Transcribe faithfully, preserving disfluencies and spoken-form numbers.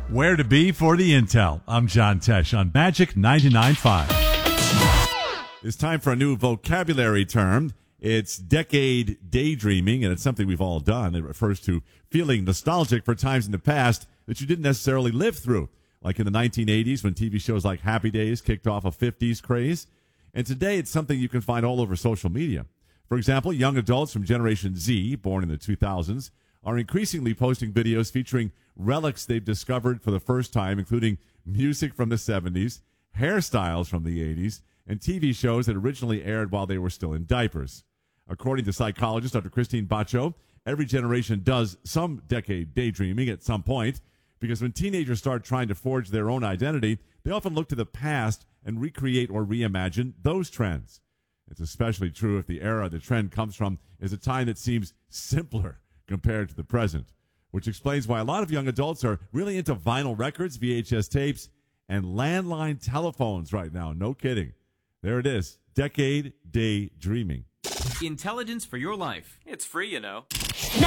Where to be for the intel. I'm John Tesh on Magic ninety-nine point five. It's time for a new vocabulary term. It's decade daydreaming, and it's something we've all done. It refers to feeling nostalgic for times in the past that you didn't necessarily live through, like in the nineteen eighties when T V shows like Happy Days kicked off a fifties craze. And today it's something you can find all over social media. For example, young adults from Generation Z, born in the two thousands, are increasingly posting videos featuring relics they've discovered for the first time, including music from the seventies, hairstyles from the eighties, and T V shows that originally aired while they were still in diapers. According to psychologist Doctor Christine Baccio, every generation does some decade daydreaming at some point, because when teenagers start trying to forge their own identity, they often look to the past and recreate or reimagine those trends. It's especially true if the era the trend comes from is a time that seems simpler compared to the present, which explains why a lot of young adults are really into vinyl records, V H S tapes, and landline telephones right now. No kidding. There it is. Decade daydreaming. Intelligence for your life. It's free, you know.